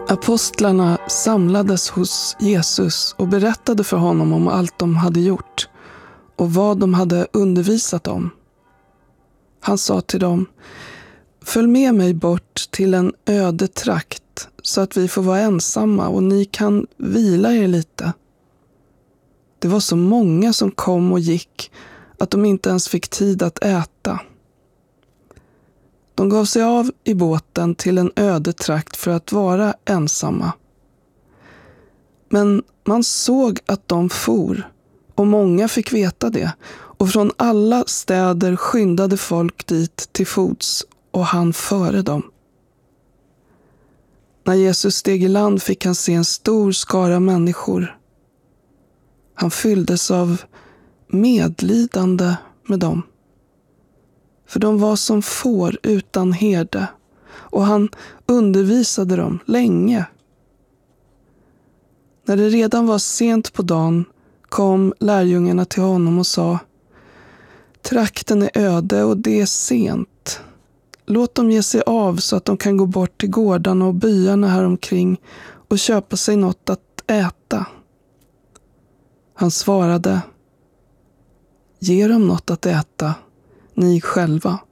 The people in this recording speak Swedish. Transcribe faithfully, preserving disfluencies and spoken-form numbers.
Apostlarna samlades hos Jesus och berättade för honom om allt de hade gjort och vad de hade undervisat om. Han sa till dem: "Följ med mig bort till en öde trakt så att vi får vara ensamma och ni kan vila er lite." Det var så många som kom och gick att de inte ens fick tid att äta. De gav sig av i båten till en öde trakt för att vara ensamma. Men man såg att de for, och många fick veta det, och från alla städer skyndade folk dit till fots, och han före dem. När Jesus steg i land fick han se en stor skara människor. Han fylldes av medlidande med dem, för de var som får utan herde, och han undervisade dem länge. När det redan var sent på dagen kom lärjungarna till honom och sa: "Trakten är öde och det är sent. Låt dem ge sig av så att de kan gå bort till gårdarna och byarna här omkring och köpa sig något att äta." Han svarade: "Ge dem något att äta, ni själva."